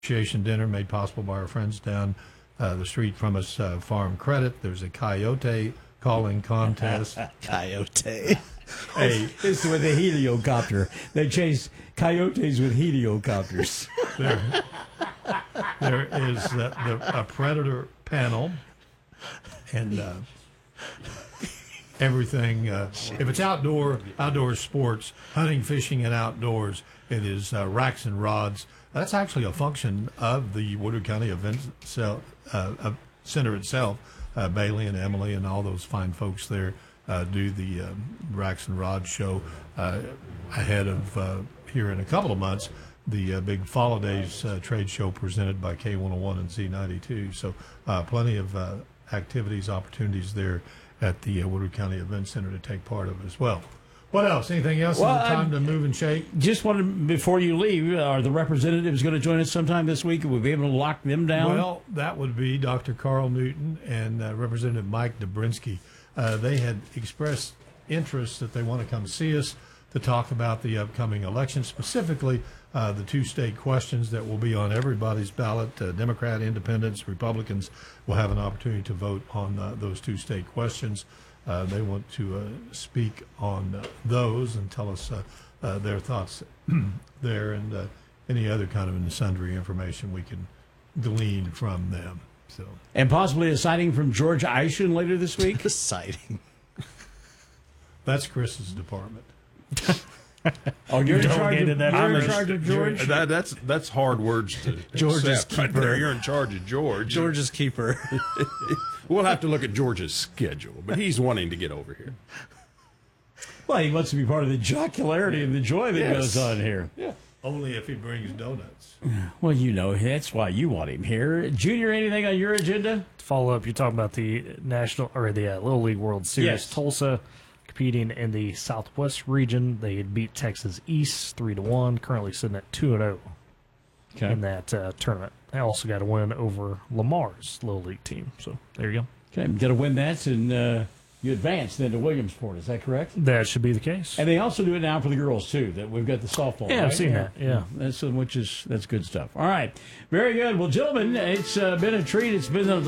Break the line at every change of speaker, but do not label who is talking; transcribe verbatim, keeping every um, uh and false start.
appreciation dinner made possible by our friends down uh, the street from us, uh, Farm Credit. There's a coyote calling contest.
Coyote.
a,
It's with a heliocopter. They chase coyotes with heliocopters.
there, there is the, the, a predator panel, and uh, everything. Uh, if it's outdoor, outdoor sports, hunting, fishing, and outdoors, it is uh, racks and rods. That's actually a function of the Woodard County Event Cell, uh, uh, Center itself. Uh, Bailey and Emily and all those fine folks there uh, do the um, racks and rods show uh, ahead of uh, here in a couple of months. The uh, big Fall Days uh, trade show presented by K one oh one and Z ninety-two. So uh, plenty of uh, activities, opportunities there at the uh, Woodard County Event Center to take part of as well. What else? Anything else?
Well,
Is it time
I,
to move and shake?
Just wanted, before you leave, are the representatives going to join us sometime this week? Will we be able to lock them down?
Well, that would be Doctor Carl Newton and uh, Representative Mike Dobrinsky. Uh, they had expressed interest that they want to come see us to talk about the upcoming election, specifically uh, the two state questions that will be on everybody's ballot. Uh, Democrat, Independents, Republicans will have an opportunity to vote on uh, those two state questions. Uh, they want to uh, speak on uh, those and tell us uh, uh, their thoughts there, and uh, any other kind of and sundry information we can glean from them. So,
and possibly a sighting from George Eishen later this week?
Sighting.
that's Chris's department.
Oh, you're in charge of,
that.
you're
I'm
in
a-
charge of George?
That, that's that's hard words to
George's
accept right
keeper.
there. You're in charge of George.
George's keeper.
We'll have to look at George's schedule, but he's wanting to get over here.
Well, he wants to be part of the jocularity and the joy that
Yes.
goes on here.
Yeah.
Only if he brings donuts.
Well, you know, that's why you want him here. Junior, anything on your agenda?
To follow up, you're talking about the national or the uh, Little League World Series.
Yes.
Tulsa competing in the Southwest region. They had beat Texas East three to one. Currently sitting at two and zero in that uh, tournament. They also got a win over Lamar's Little League team. So there you go.
Okay, got to win that, and uh, you advance then to Williamsport. Is that correct?
That should be the case.
And they also do it now for the girls too. That we've got the softball.
Yeah,
right?
I've seen that. Yeah,
that's which is that's good stuff. All right, very good. Well, gentlemen, it's uh, been a treat. It's been a